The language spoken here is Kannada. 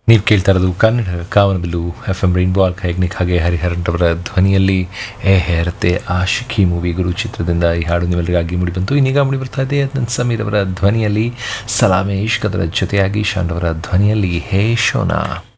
ನೀವು ಕೇಳ್ತಾ ಇರೋದು ಕನ್ನಡ ಕಾವನಬಿಲ್ಲು ಎಫ್ ಎಂ ರೈನ್ಬೋ ಖೈಗ್ನಿಕ್ ಹಾಗೆ ಹರಿಹರನ್ರವರ ಧ್ವನಿಯಲ್ಲಿ ಏ ಹೇರತ್ತೆ ಆಶಿಖಿ ಮೂವಿ ಗುರು ಚಿತ್ರದಿಂದ ಈ ಹಾಡು ನಿಮ್ಮೆಲ್ಲರಿಗಾಗಿ ಮೂಡಿಬಂತು. ಇನ್ನೀಗ ಮೂಡಿ ಬರ್ತಾ ಇದೆ ನನ್ನ ಸಮೀರ್ ಅವರ ಧ್ವನಿಯಲ್ಲಿ ಸಲಾಮೇಶ್ ಅದರ ಜೊತೆಯಾಗಿ ಶಾನ್ ಅವರ ಧ್ವನಿಯಲ್ಲಿ ಹೇ ಶೋನಾ.